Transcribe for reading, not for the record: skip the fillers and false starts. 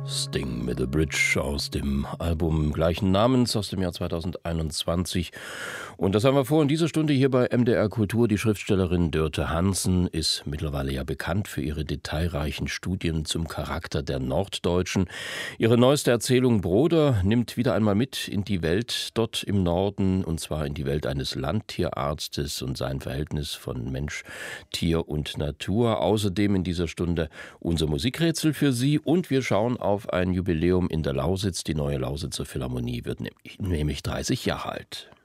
Sting mit The Bridge aus dem Album gleichen Namens aus dem Jahr 2021. Und das haben wir vor in dieser Stunde hier bei MDR Kultur. Die Schriftstellerin Dörte Hansen ist mittlerweile ja bekannt für ihre detailreichen Studien zum Charakter der Norddeutschen. Ihre neueste Erzählung Broder nimmt wieder einmal mit in die Welt dort im Norden, und zwar in die Welt eines Landtierarztes und sein Verhältnis von Mensch, Tier und Natur. Außerdem in dieser Stunde unser Musikrätsel für Sie, und wir schauen auf ein Jubiläum in der Lausitz. Die neue Lausitzer Philharmonie wird nämlich 30 Jahre alt.